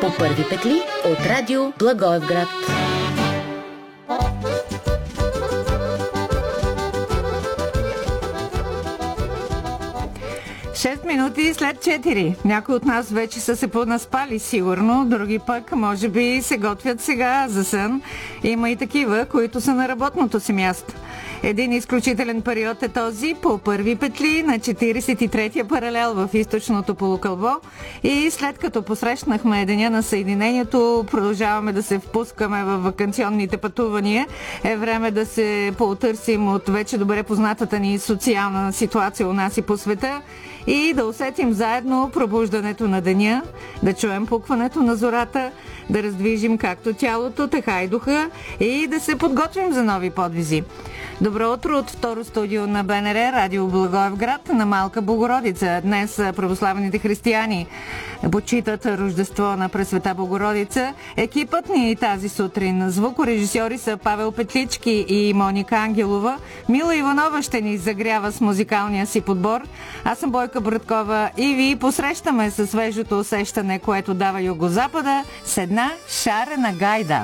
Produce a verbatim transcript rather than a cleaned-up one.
по първи петли от Радио Благоевград. шест минути след четири. Някои от нас вече са се понаспали сигурно, други пък може би се готвят сега за сън. Има и такива, които са на работното си място. Един изключителен период е този по първи петли на четиридесет и третия паралел в източното полукълбо и след като посрещнахме Деня на Съединението, продължаваме да се впускаме в ваканционните пътувания. Е време да се поотърсим от вече добре познатата ни социална ситуация у нас и по света и да усетим заедно пробуждането на деня, да чуем пукването на зората, да раздвижим както тялото, така и духа и да се подготвим за нови подвизи. Добро утро от второ студио на БНР, Радио Благоевград, на Малка Богородица. Днес православните християни почитат Рождество на Пресвета Богородица. Екипът ни тази сутрин звукорежисьори са Павел Петлички и Моника Ангелова. Мила Иванова ще ни загрява с музикалния си подбор. Аз съм Бойка Браткова и ви посрещаме със свежото усещане, което дава Югозапада с една шарена гайда.